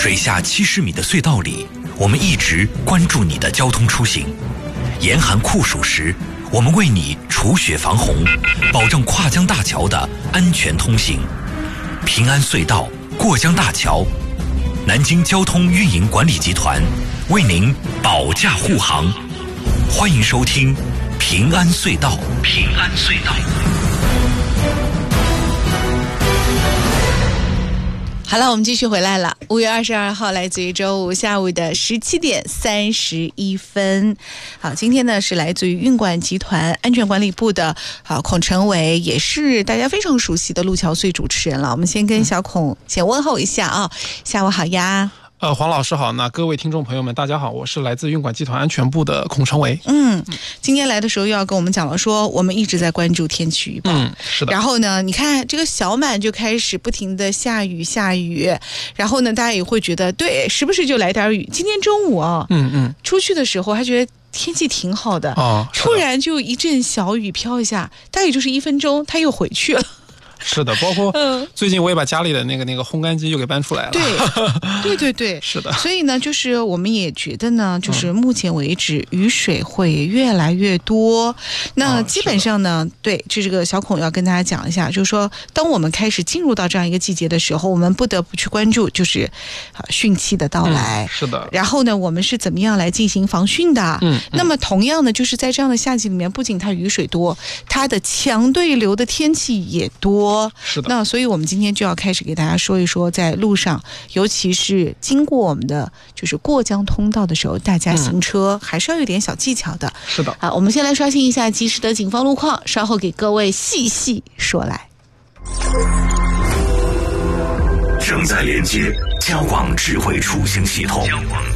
水下70米的隧道里，我们一直关注你的交通出行。严寒酷暑时，我们为你除雪防洪，保证跨江大桥的安全通行。平安隧道过江大桥，南京交通运营管理集团为您保驾护航。欢迎收听平安隧道。平安隧道。 好了，我们继续回来了。5月22号，来自于周五下午的17点31分。好，今天呢是来自于运管集团安全管理部的孔成伟，也是大家非常熟悉的路桥隧主持人了。我们先跟小孔先问候一下啊，下午好呀。 黄老师好，那各位听众朋友们大家好，我是来自运管集团安全部的孔成伟。 今天来的时候又要跟我们讲了，说我们一直在关注天气预报。 是的。 然后呢，你看这个小满就开始不停的下雨，然后呢，大家也会觉得对，时不时就来点雨。今天中午出去的时候还觉得天气挺好的，突然就一阵小雨飘一下，大概也就是1分钟，它又回去了。 是的，包括最近我也把家里的那个烘干机又给搬出来了。 对， 是的。 所以呢，就是我们也觉得呢，就是目前为止雨水会越来越多。那基本上呢，对，这个小孔要跟大家讲一下，就是说，当我们开始进入到这样一个季节的时候，我们不得不去关注，就是汛期的到来。 是的。 然后呢，我们是怎么样来进行防汛的？那么同样呢，就是在这样的夏季里面，不仅它雨水多，它的强对流的天气也多。 是的。 那所以我们今天就要开始给大家说一说，在路上，尤其是经过我们的就是过江通道的时候，大家行车还是要有点小技巧的。 是的。 我们先来刷新一下及时的警方路况，稍后给各位细细说来。 正在连接交广智慧出行系统。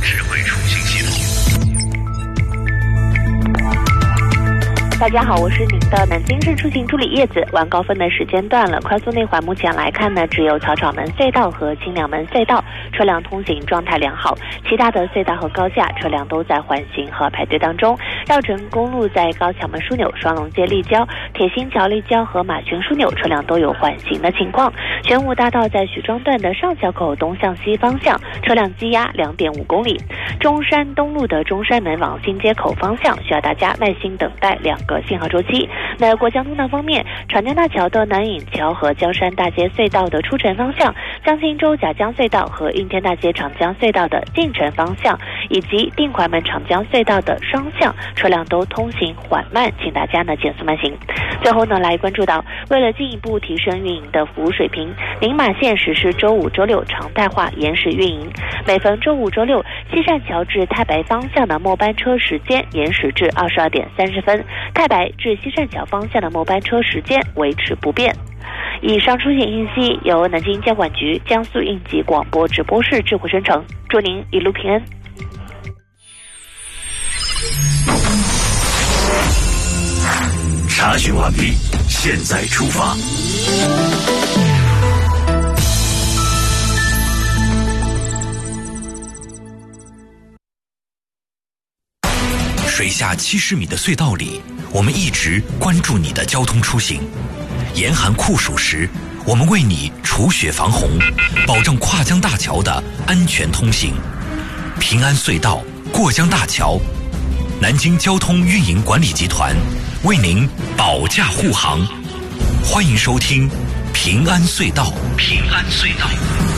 大家好，我是您的南京市出行助理叶子。晚高峰的时间段了，快速内环目前来看呢，只有草场门隧道和清凉门隧道车辆通行状态良好，其他的隧道和高架车辆都在缓行和排队当中。绕城公路在高桥门枢纽、双龙街立交、铁心桥立交和马群枢纽车辆都有缓行的情况。玄武大道在许庄段的上桥口东向西方向车辆积压2.5公里。中山东路的中山门往新街口方向需要大家耐心等待2个信号周期。那过江通道方面，长江大桥的南引桥和江山大街隧道的出城方向，江心洲甲江隧道和应天大街长江隧道的进城方向，以及定淮门长江隧道的双向车辆都通行缓慢，请大家呢减速慢行。最后呢，来关注到，为了进一步提升运营的服务水平，宁马线实施周5、周6常态化延时运营，每逢周5、周6，西善桥至太白方向的末班车时间延时至22点30分，太白至西善桥方向的末班车时间维持不变。以上出行信息由南京交管局江苏应急广播直播室智慧生成，祝您一路平安。 查询完毕，现在出发。水下70米的隧道里，我们一直关注你的交通出行。严寒酷暑时，我们为你除雪防洪，保证跨江大桥的安全通行。平安隧道过江大桥，南京交通运营管理集团为您保驾护航。欢迎收听平安隧道。平安隧道。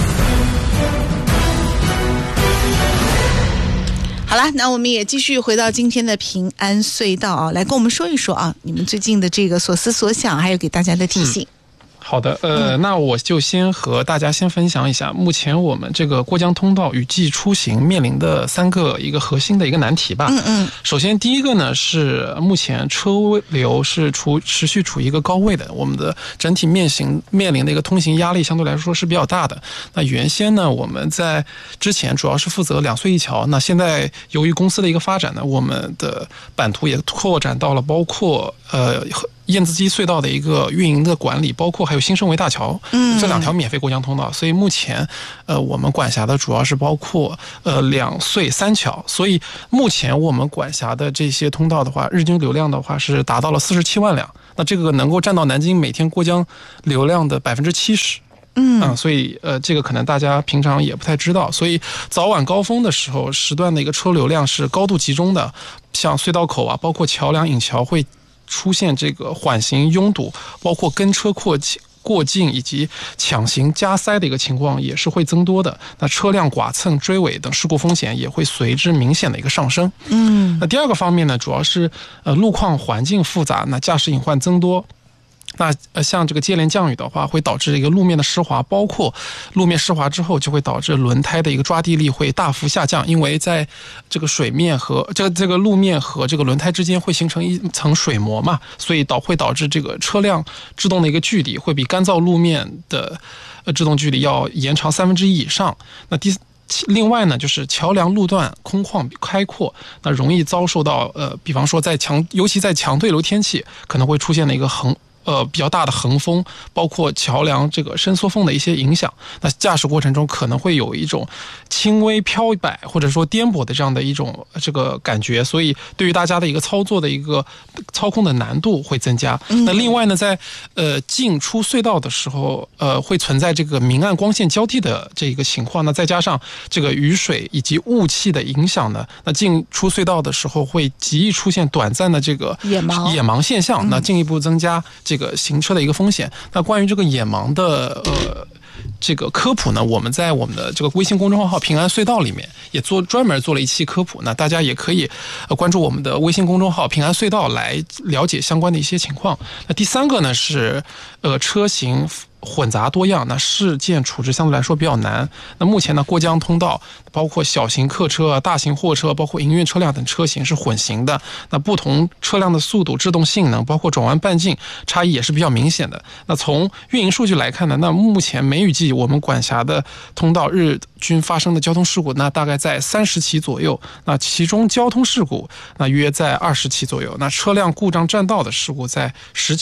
好了，那我们也继续回到今天的平安隧道啊，来跟我们说一说啊，你们最近的这个所思所想，还有给大家的提醒。 好的，那我就先和大家先分享一下，目前我们这个过江通道雨季出行面临的一个核心的一个难题吧。首先第一个呢是目前车流是持续处于一个高位的，我们的整体面临的一个通行压力相对来说是比较大的。那原先呢我们在之前主要是负责2隧一桥，那现在由于公司的一个发展呢，我们的版图也拓展到了包括燕子矶隧道的一个运营的管理，包括还有新生围大桥，这2条免费过江通道。所以目前我们管辖的主要是包括2隧3桥，所以目前我们管辖的这些通道的话，日均流量的话是达到了47万辆，那这个能够占到南京每天过江流量的70%。 所以这个可能大家平常也不太知道，所以早晚高峰的时候时段的一个车流量是高度集中的，像隧道口啊，包括桥梁、引桥会出现这个缓行拥堵，包括跟车过境以及抢行加塞的一个情况也是会增多的。那车辆剐蹭、追尾等事故风险也会随之明显的一个上升。那第二个方面呢，主要是路况环境复杂，那驾驶隐患增多。那像这个接连降雨的话，会导致一个路面的湿滑，包括路面湿滑之后就会导致轮胎的一个抓地力会大幅下降，因为在这个水面和这个路面和这个轮胎之间会形成一层水膜嘛，所以会导致这个车辆制动的一个距离会比干燥路面的制动距离要延长1/3以上。那另外呢，就是桥梁路段空旷开阔，那容易遭受到比方说尤其在强对流天气可能会出现的一个比较大的横风，包括桥梁这个伸缩缝的一些影响，那驾驶过程中可能会有一种轻微漂摆或者说颠簸的这样的一种这个感觉，所以对于大家的一个操作的一个操控的难度会增加。那另外呢，在进出隧道的时候，会存在这个明暗光线交替的这个情况，那再加上这个雨水以及雾气的影响呢，那进出隧道的时候会极易出现短暂的这个眼盲现象，那进一步增加这个行车的一个风险。那关于这个眼盲的这个科普呢，我们在我们的这个微信公众号平安隧道里面也专门做了一期科普，那大家也可以关注我们的微信公众号平安隧道来了解相关的一些情况。那第三个呢是车型混杂多样，那事件处置相对来说比较难。那目前呢，过江通道包括小型客车、大型货车，包括营运车辆等车型是混行的。那不同车辆的速度、制动性能，包括转弯半径差异也是比较明显的。那从运营数据来看呢，那目前梅雨季我们管辖的通道日均发生的交通事故，那大概在30起左右。那其中交通事故那约在20起左右。那车辆故障占道的事故在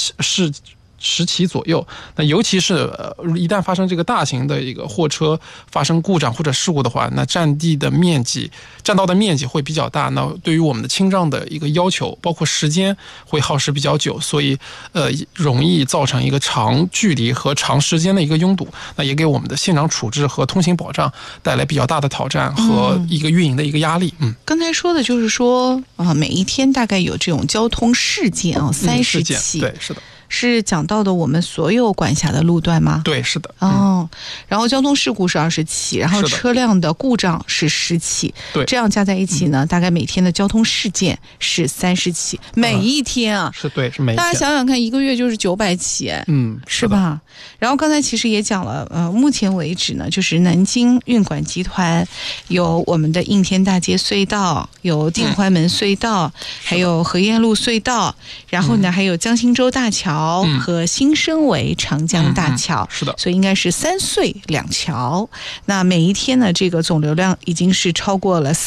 10起左右。那尤其是一旦发生这个大型的一个货车发生故障或者事故的话，那占道的面积会比较大，那对于我们的清障的一个要求，包括时间会耗时比较久，所以容易造成一个长距离和长时间的一个拥堵，那也给我们的现场处置和通行保障带来比较大的挑战和一个运营的一个压力。 刚才说的就是说每一天大概有这种交通事件30起。 对，是的。 是讲到的我们所有管辖的路段吗？ 对，是的。 然后交通事故是20起，然后车辆的故障是10起， 对， 这样加在一起呢，大概每天的交通事件是30起，每一天啊， 是对，是每一天。 大家想想看，一个月就是900起，是吧？然后刚才其实也讲了，目前为止呢，就是南京运管集团有我们的应天大街隧道，有定淮门隧道，还有河沿路隧道，然后呢还有江心洲大桥和新生围长江大桥， 是的， 所以应该是3隧2桥。那每一天呢，这个总流量已经是超过了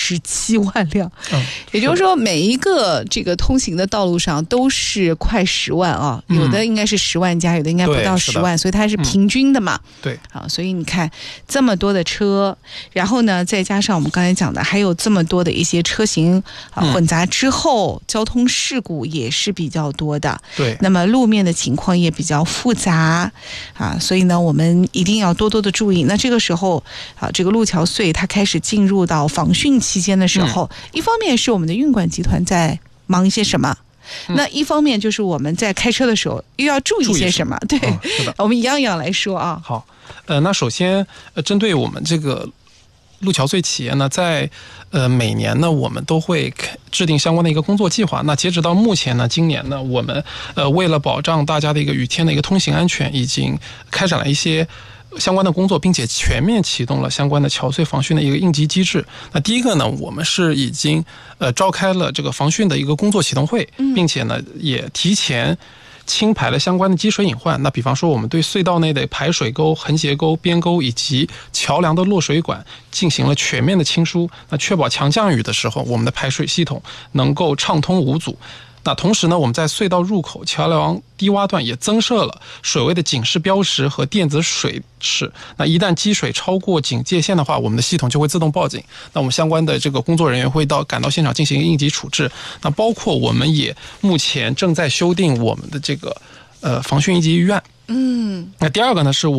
47万辆，也就是说每一个这个通行的道路上都是快10万啊，有的应该是10万加，有的应该不到10万，所以它是平均的嘛。 对， 所以你看这么多的车，然后呢再加上我们刚才讲的还有这么多的一些车型混杂之后，交通事故也是比较多的。 对， 那么路面的情况也比较复杂所以呢我们一定要多多的注意。那这个时候这个路桥隧它开始进入到防汛期间的时候，一方面是我们的运管集团在忙一些什么，那一方面就是我们在开车的时候又要注意些什么。对， 是的， 我们一样一样来说啊。 好，那首先针对我们这个路桥隧企业呢，在每年呢我们都会制定相关的一个工作计划。那截止到目前呢，今年呢我们为了保障大家的一个雨天的一个通行安全，已经开展了一些相关的工作，并且全面启动了相关的桥隧防汛的一个应急机制。那第一个呢，我们是已经召开了这个防汛的一个工作启动会，并且呢也提前清排了相关的积水隐患。那比方说我们对隧道内的排水沟、横截沟、边沟以及桥梁的落水管进行了全面的清疏，那确保强降雨的时候我们的排水系统能够畅通无阻。那同时呢，我们在隧道入口、桥梁低洼段也增设了水位的警示标识和电子水尺。那一旦积水超过警戒线的话，我们的系统就会自动报警。那我们相关的这个工作人员会赶到现场进行应急处置。那包括我们也目前正在修订我们的这个防汛应急预案。那第二个呢是